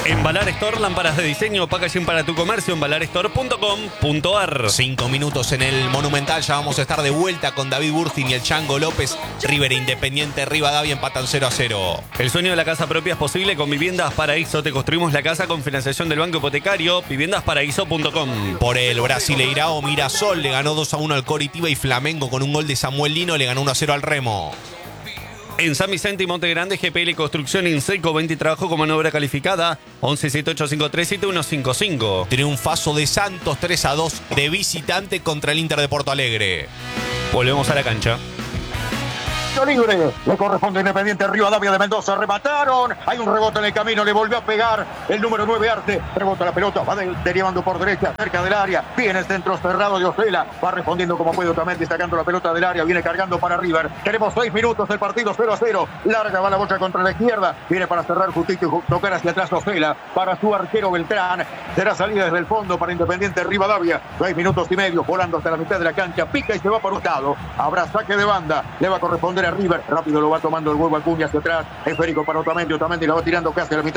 Embalar Store, lámparas de diseño, packaging para tu comercio, embalarstore.com.ar. 5 minutos en el Monumental, ya vamos a estar de vuelta con David Burtin y el Chango López. River Independiente Rivadavia empatan 0-0. El sueño de la casa propia es posible con Viviendas Paraíso. Te construimos la casa con financiación del Banco Hipotecario, viviendasparaíso.com. Por el Brasileirao, Mirasol le ganó 2-1 al Coritiba y Flamengo con un gol de Samuel Lino le ganó 1-0 al Remo. En San Vicente y Monte Grande, GPL Construcción Inseco, 20 y trabajo con mano de obra calificada, 1178537155. Triunfazo de Santos 3-2 de visitante contra el Inter de Porto Alegre. Volvemos a la cancha. Libre, le corresponde a Independiente Rivadavia de Mendoza, remataron, hay un rebote en el camino, le volvió a pegar el número 9 Arte, rebota la pelota, va derivando por derecha, cerca del área, viene el centro cerrado de Osela, va respondiendo como puede Otamendi, sacando la pelota del área, viene cargando para River, tenemos 6 minutos del partido 0-0, larga va la bocha contra la izquierda, viene para cerrar justito y tocar hacia atrás Osela, para su arquero Beltrán, será salida desde el fondo para Independiente Rivadavia, 6 minutos y medio, volando hasta la mitad de la cancha, pica y se va por un lado, habrá saque de banda, le va a corresponder a River, rápido lo va tomando el huevo Acuña hacia atrás, esférico para Otamendi, Otamendi la va tirando casi a la mitad